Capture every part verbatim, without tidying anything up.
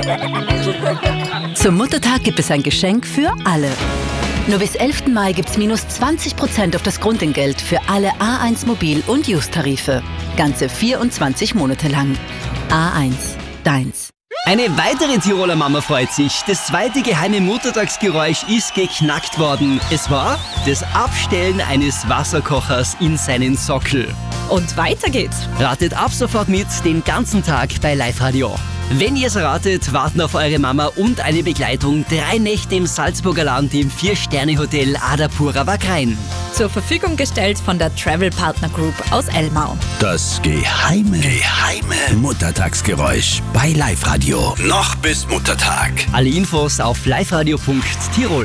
Zum Muttertag gibt es ein Geschenk für alle. Nur bis elften Mai gibt's minus zwanzig Prozent auf das Grundentgelt für alle A eins Mobil- und Use-Tarife. Ganze vierundzwanzig Monate lang. A eins, deins. Eine weitere Tiroler Mama freut sich. Das zweite geheime Muttertagsgeräusch ist geknackt worden. Es war das Abstellen eines Wasserkochers in seinen Sockel. Und weiter geht's. Ratet ab sofort mit den ganzen Tag bei Live Radio. Wenn ihr es ratet, warten auf eure Mama und eine Begleitung drei Nächte im Salzburger Land im vier-Sterne-Hotel Adapura Wagrain. Zur Verfügung gestellt von der Travel Partner Group aus Elmau. Das geheime, geheime Muttertagsgeräusch bei Live Radio. Noch bis Muttertag. Alle Infos auf liveradio punkt tirol.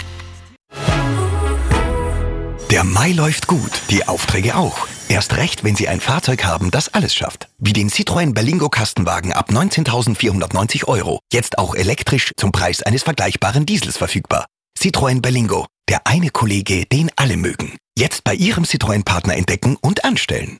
Der Mai läuft gut, die Aufträge auch. Erst recht, wenn Sie ein Fahrzeug haben, das alles schafft. Wie den Citroën Berlingo Kastenwagen ab neunzehntausendvierhundertneunzig Euro. Jetzt auch elektrisch zum Preis eines vergleichbaren Diesels verfügbar. Citroën Berlingo, der eine Kollege, den alle mögen. Jetzt bei Ihrem Citroën-Partner entdecken und anstellen.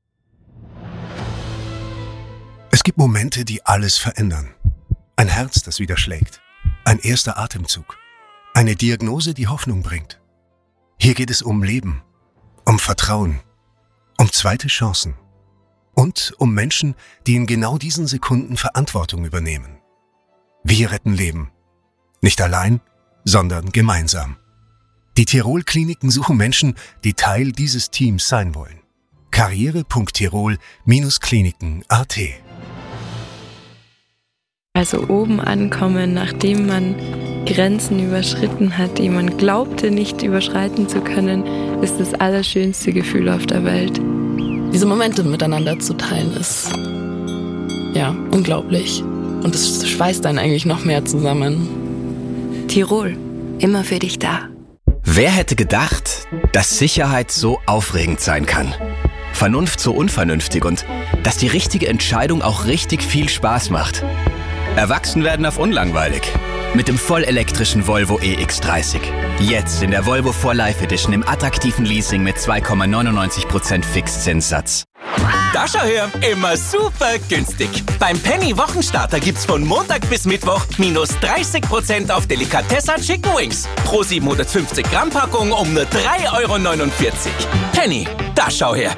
Es gibt Momente, die alles verändern. Ein Herz, das wieder schlägt. Ein erster Atemzug. Eine Diagnose, die Hoffnung bringt. Hier geht es um Leben, um Vertrauen, um zweite Chancen und um Menschen, die in genau diesen Sekunden Verantwortung übernehmen. Wir retten Leben. Nicht allein, sondern gemeinsam. Die Tirol-Kliniken suchen Menschen, die Teil dieses Teams sein wollen. karriere punkt tirol kliniken punkt a t. Also oben ankommen, nachdem man Grenzen überschritten hat, die man glaubte nicht überschreiten zu können, ist das allerschönste Gefühl auf der Welt. Diese Momente miteinander zu teilen ist ja unglaublich. Und es schweißt einen eigentlich noch mehr zusammen. Tirol, immer für dich da. Wer hätte gedacht, dass Sicherheit so aufregend sein kann? Vernunft so unvernünftig und dass die richtige Entscheidung auch richtig viel Spaß macht. Erwachsen werden auf unlangweilig. Mit dem vollelektrischen Volvo E X dreißig. Jetzt in der Volvo vier Life Edition im attraktiven Leasing mit zwei Komma neunundneunzig Prozent Fixzinssatz. Da schau her, immer super günstig. Beim Penny Wochenstarter gibt's von Montag bis Mittwoch minus dreißig Prozent auf Delikatessa Chicken Wings. Pro siebenhundertfünfzig Gramm Packung um nur drei Euro neunundvierzig. Penny, da schau her.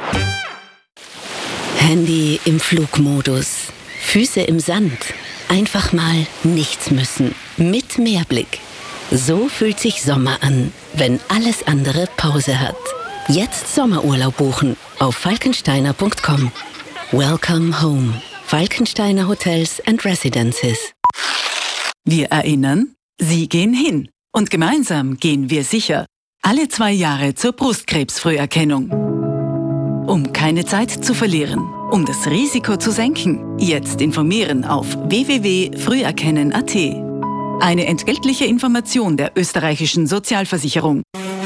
Handy im Flugmodus. Füße im Sand. Einfach mal nichts müssen. Mit Meerblick. So fühlt sich Sommer an, wenn alles andere Pause hat. Jetzt Sommerurlaub buchen auf falkensteiner punkt com. Welcome home. Falkensteiner Hotels and Residences. Wir erinnern, Sie gehen hin. Und gemeinsam gehen wir sicher. Alle zwei Jahre zur Brustkrebsfrüherkennung. Um keine Zeit zu verlieren. Um das Risiko zu senken. Jetzt informieren auf w w w punkt früherkennen punkt a t. Eine entgeltliche Information der österreichischen Sozialversicherung.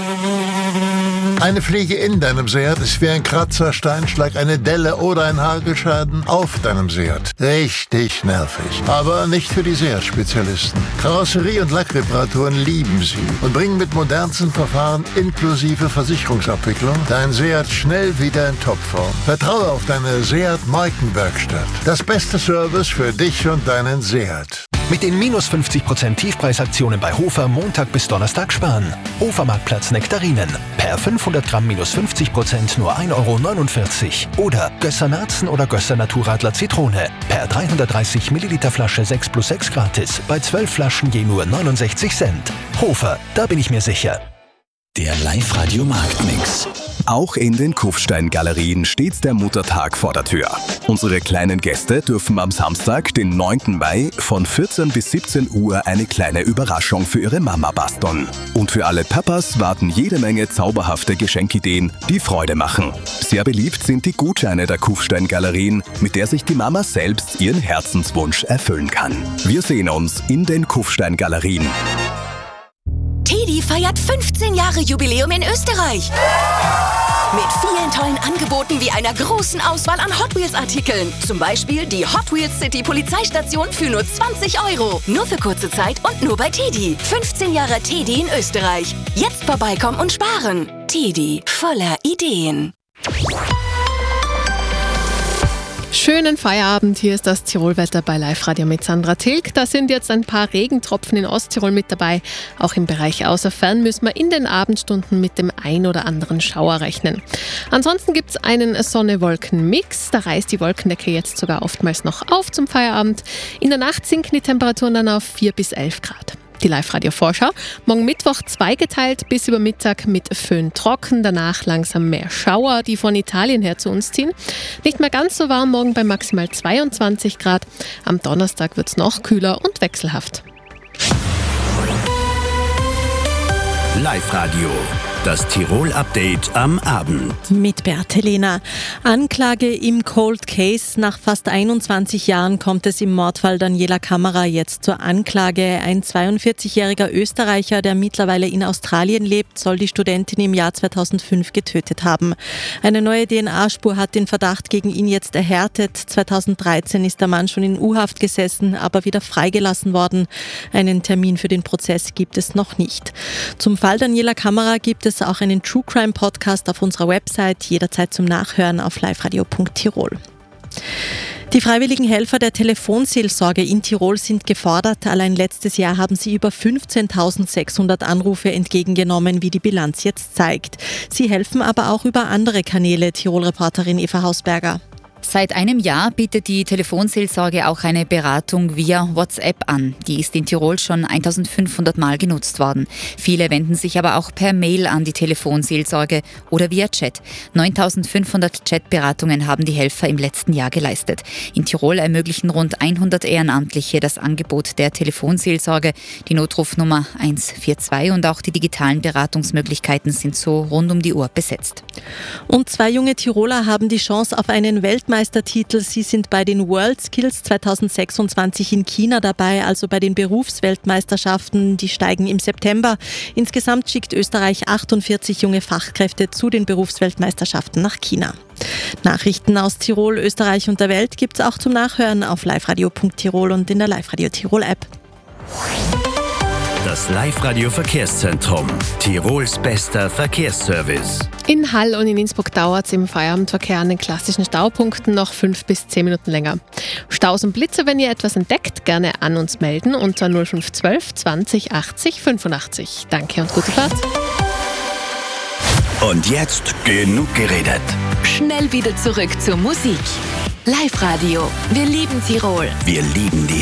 Eine Fliege in deinem Seat ist wie ein Kratzer, Steinschlag, eine Delle oder ein Hagelschaden auf deinem Seat. Richtig nervig. Aber nicht für die Seat-Spezialisten. Karosserie- und Lackreparaturen lieben sie und bringen mit modernsten Verfahren inklusive Versicherungsabwicklung dein Seat schnell wieder in Topform. Vertraue auf deine Seat-Markenwerkstatt. Das beste Service für dich und deinen Seat. Mit den minus fünfzig Prozent Tiefpreisaktionen bei Hofer Montag bis Donnerstag sparen. Hofer Marktplatz Nektarinen. Per fünfhundert Gramm minus fünfzig Prozent nur ein Euro neunundvierzig. Oder Gösser Narzen oder Gösser Naturradler Zitrone. Per dreihundertdreißig Milliliter Flasche sechs plus sechs gratis. Bei zwölf Flaschen je nur neunundsechzig Cent. Hofer, da bin ich mir sicher. Der Live-Radio-Marktmix. Auch in den Kufstein-Galerien steht der Muttertag vor der Tür. Unsere kleinen Gäste dürfen am Samstag, den neunten Mai, von vierzehn bis siebzehn Uhr eine kleine Überraschung für ihre Mama basteln. Und für alle Papas warten jede Menge zauberhafte Geschenkideen, die Freude machen. Sehr beliebt sind die Gutscheine der Kufstein-Galerien, mit der sich die Mama selbst ihren Herzenswunsch erfüllen kann. Wir sehen uns in den Kufstein-Galerien. Teddy feiert fünfzehn Jahre Jubiläum in Österreich. Mit vielen tollen Angeboten wie einer großen Auswahl an Hot Wheels Artikeln. Zum Beispiel die Hot Wheels City Polizeistation für nur zwanzig Euro. Nur für kurze Zeit und nur bei Teddy. fünfzehn Jahre Teddy in Österreich. Jetzt vorbeikommen und sparen. Teddy, voller Ideen. Schönen Feierabend, hier ist das Tirolwetter bei Live-Radio mit Sandra Tilg. Da sind jetzt ein paar Regentropfen in Osttirol mit dabei. Auch im Bereich Außerfern müssen wir in den Abendstunden mit dem ein oder anderen Schauer rechnen. Ansonsten gibt es einen Sonne-Wolken-Mix. Da reißt die Wolkendecke jetzt sogar oftmals noch auf zum Feierabend. In der Nacht sinken die Temperaturen dann auf vier bis elf Grad. Die Live-Radio-Vorschau. Morgen Mittwoch zweigeteilt bis über Mittag mit Föhn trocken. Danach langsam mehr Schauer, die von Italien her zu uns ziehen. Nicht mehr ganz so warm morgen bei maximal zweiundzwanzig Grad. Am Donnerstag wird es noch kühler und wechselhaft. Live-Radio, das Tirol-Update am Abend. Mit Beate Lehner. Anklage im Cold Case. Nach fast einundzwanzig Jahren kommt es im Mordfall Daniela Kammerer jetzt zur Anklage. Ein zweiundvierzigjähriger Österreicher, der mittlerweile in Australien lebt, soll die Studentin im Jahr zweitausendfünf getötet haben. Eine neue D N A-Spur hat den Verdacht gegen ihn jetzt erhärtet. zweitausenddreizehn ist der Mann schon in U-Haft gesessen, aber wieder freigelassen worden. Einen Termin für den Prozess gibt es noch nicht. Zum Fall Daniela Kammerer gibt es auch einen True Crime Podcast auf unserer Website, jederzeit zum Nachhören auf liveradio punkt tirol. Die freiwilligen Helfer der Telefonseelsorge in Tirol sind gefordert. Allein letztes Jahr haben sie über fünfzehntausendsechshundert Anrufe entgegengenommen, wie die Bilanz jetzt zeigt. Sie helfen aber auch über andere Kanäle, Tirol-Reporterin Eva Hausberger. Seit einem Jahr bietet die Telefonseelsorge auch eine Beratung via WhatsApp an. Die ist in Tirol schon eintausendfünfhundert Mal genutzt worden. Viele wenden sich aber auch per Mail an die Telefonseelsorge oder via Chat. neuntausendfünfhundert Chatberatungen haben die Helfer im letzten Jahr geleistet. In Tirol ermöglichen rund hundert Ehrenamtliche das Angebot der Telefonseelsorge. Die Notrufnummer eins vier zwei und auch die digitalen Beratungsmöglichkeiten sind so rund um die Uhr besetzt. Und zwei junge Tiroler haben die Chance auf einen Weltmeistertitel. Sie sind bei den World Skills zweitausendsechsundzwanzig in China dabei, also bei den Berufsweltmeisterschaften. Die steigen im September. Insgesamt schickt Österreich achtundvierzig junge Fachkräfte zu den Berufsweltmeisterschaften nach China. Nachrichten aus Tirol, Österreich und der Welt gibt es auch zum Nachhören auf liveradio punkt tirol und in der Live-Radio Tirol App. Das Live-Radio-Verkehrszentrum. Tirols bester Verkehrsservice. In Hall und in Innsbruck dauert es im Feierabendverkehr an den klassischen Staupunkten noch fünf bis zehn Minuten länger. Staus und Blitze, wenn ihr etwas entdeckt, gerne an uns melden unter null fünf eins zwei zwanzig achtzig fünfundachtzig. Danke und gute Fahrt. Und jetzt genug geredet. Schnell wieder zurück zur Musik. Live-Radio. Wir lieben Tirol. Wir lieben die